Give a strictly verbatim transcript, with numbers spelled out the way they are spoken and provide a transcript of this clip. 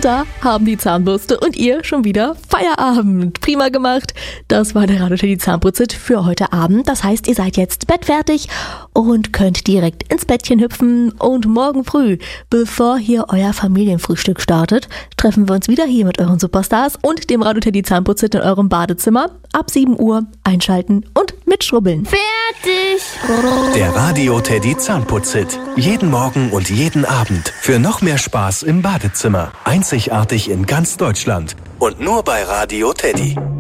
da haben die Zahnbürste und ihr schon wieder Feierabend. Prima gemacht. Das war der Radio Teddy Zahnputzit für heute Abend. Das heißt, ihr seid jetzt bettfertig und könnt direkt ins Bettchen hüpfen. Und morgen früh, bevor hier euer Familienfrühstück startet, treffen wir uns wieder hier mit euren Superstars und dem Radio Teddy Zahnputzit in eurem Badezimmer. Ab sieben Uhr einschalten und mitschrubbeln. Fertig! Der Radio Teddy Zahnputzit. Jeden Morgen und jeden Abend. Für noch mehr Spaß im Badezimmer. Einzigartig in ganz Deutschland. Und nur bei Radio Teddy.